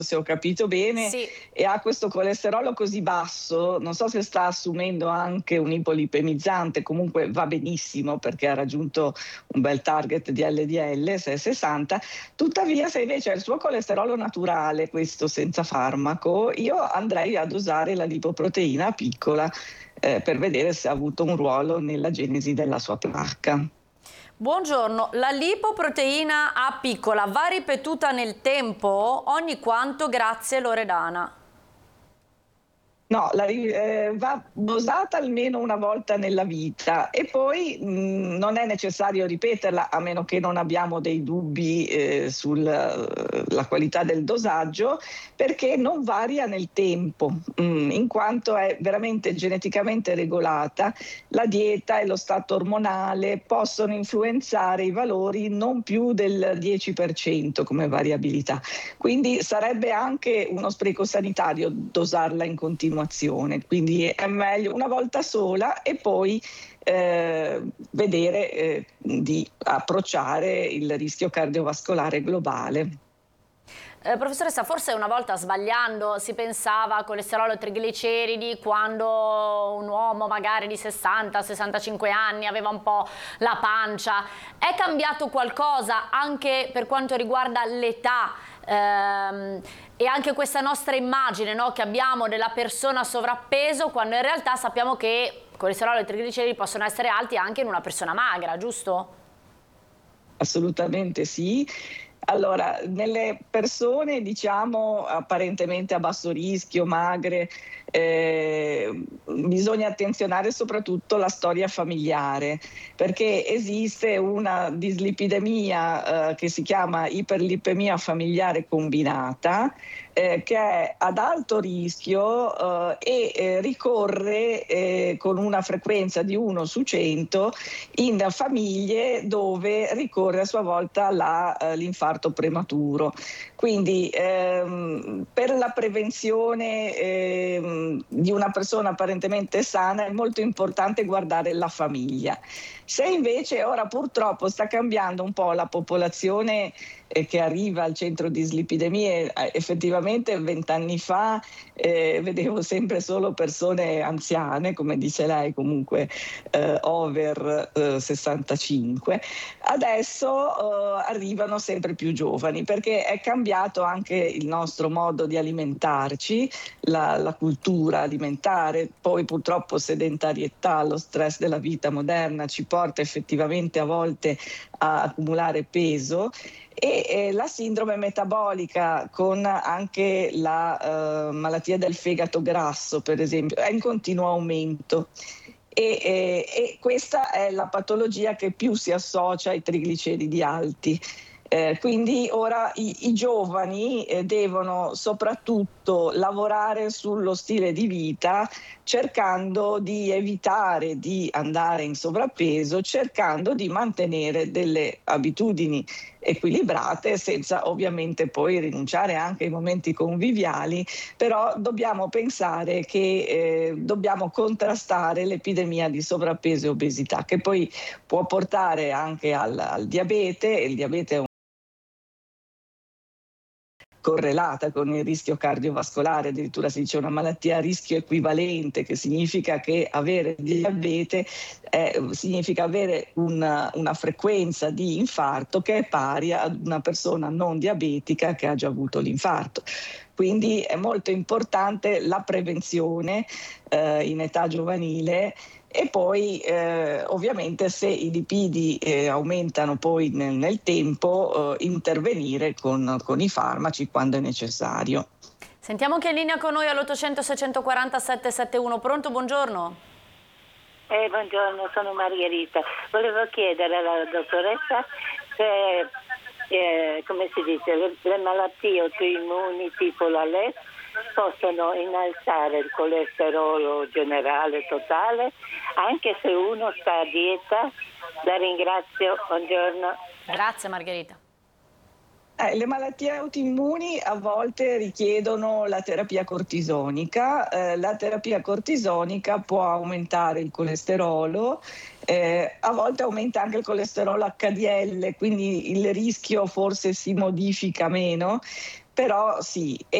se ho capito bene, Sì. e ha questo colesterolo così basso, non so se sta assumendo anche un ipolipemizzante, comunque va benissimo perché ha raggiunto un bel target di LDL, se è 60, tuttavia se invece è il suo colesterolo naturale, questo senza farmaco, io andrei ad usare la lipoproteina piccola per vedere se ha avuto un ruolo nella genesi della sua placca. Buongiorno, la lipoproteina A piccola va ripetuta nel tempo? Ogni quanto? Grazie Loredana. No, va dosata almeno una volta nella vita e poi non è necessario ripeterla a meno che non abbiamo dei dubbi sulla qualità del dosaggio, perché non varia nel tempo, in quanto è veramente geneticamente regolata. La dieta e lo stato ormonale possono influenzare i valori non più del 10% come variabilità. Quindi sarebbe anche uno spreco sanitario dosarla in continuazione, quindi è meglio una volta sola e poi vedere di approcciare il rischio cardiovascolare globale. Professoressa, forse una volta sbagliando si pensava a colesterolo e trigliceridi quando un uomo magari di 60-65 anni aveva un po' la pancia. È cambiato qualcosa anche per quanto riguarda l'età e anche questa nostra immagine, no, che abbiamo della persona sovrappeso, quando in realtà sappiamo che colesterolo e trigliceridi possono essere alti anche in una persona magra, giusto? Assolutamente sì. Allora, nelle persone, diciamo, apparentemente a basso rischio, magre, bisogna attenzionare soprattutto la storia familiare, perché esiste una dislipidemia che si chiama iperlipemia familiare combinata, che è ad alto rischio ricorre con una frequenza di 1 su 100 in famiglie dove ricorre a sua volta l'infarto prematuro. Quindi per la prevenzione di una persona apparentemente sana è molto importante guardare la famiglia. Se invece ora purtroppo sta cambiando un po' la popolazione che arriva al centro di dislipidemie, effettivamente 20 anni fa vedevo sempre solo persone anziane, come dice lei, comunque over 65. Adesso arrivano sempre più giovani perché è cambiato anche il nostro modo di alimentarci, la cultura alimentare, poi purtroppo sedentarietà, lo stress della vita moderna ci porta effettivamente a volte a accumulare peso e la sindrome metabolica con anche la malattia del fegato grasso, per esempio, è in continuo aumento. E questa è la patologia che più si associa ai trigliceridi alti. Quindi ora i giovani devono soprattutto lavorare sullo stile di vita, cercando di evitare di andare in sovrappeso, cercando di mantenere delle abitudini equilibrate senza ovviamente poi rinunciare anche ai momenti conviviali, però dobbiamo pensare che dobbiamo contrastare l'epidemia di sovrappeso e obesità, che poi può portare anche al diabete. Il diabete è correlata con il rischio cardiovascolare, addirittura si dice una malattia a rischio equivalente, che significa che avere diabete significa avere una frequenza di infarto che è pari ad una persona non diabetica che ha già avuto l'infarto. Quindi è molto importante la prevenzione in età giovanile. E poi ovviamente se i lipidi aumentano poi nel tempo, intervenire con i farmaci quando è necessario. Sentiamo chi è in linea con noi all'800 640 771. Pronto, buongiorno. Buongiorno, sono Margherita. Volevo chiedere alla dottoressa se, come si dice, le malattie autoimmuni tipo la LES possono innalzare il colesterolo generale totale, anche se uno sta a dieta. La ringrazio, buongiorno. Grazie Margherita. Le malattie autoimmuni a volte richiedono la terapia cortisonica. La terapia cortisonica può aumentare il colesterolo, a volte aumenta anche il colesterolo HDL, quindi il rischio forse si modifica meno, però sì.